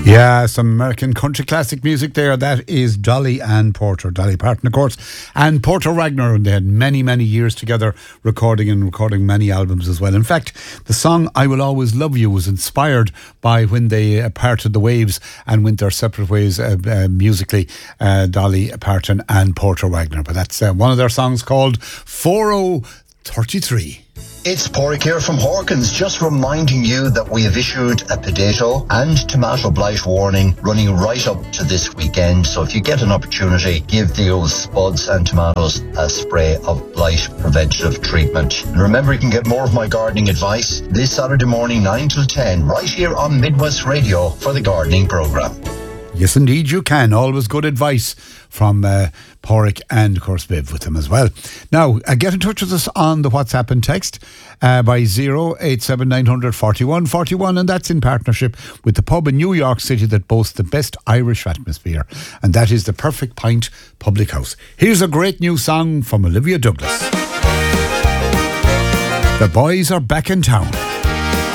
Yeah, some American country classic music there. That is Dolly and Porter. Dolly Parton, of course, and Porter Wagner. And they had many, many years together recording many albums as well. In fact, the song I Will Always Love You was inspired by when they parted the waves and went their separate ways musically, Dolly Parton and Porter Wagner. But that's one of their songs called 4033. It's Porrick here from Hawkins, just reminding you that we have issued a potato and tomato blight warning running right up to this weekend. So if you get an opportunity, give those spuds and tomatoes a spray of blight preventative treatment. And remember, you can get more of my gardening advice this Saturday morning, 9 till 10, right here on Midwest Radio for the gardening programme. Yes, indeed, you can. Always good advice from Porrick and, of course, Viv with them as well. Now, get in touch with us on the WhatsApp and text by 087 41 41, and that's in partnership with the pub in New York City that boasts the best Irish atmosphere, and that is the Perfect Pint Public House. Here's a great new song from Olivia Douglas. The boys are back in town.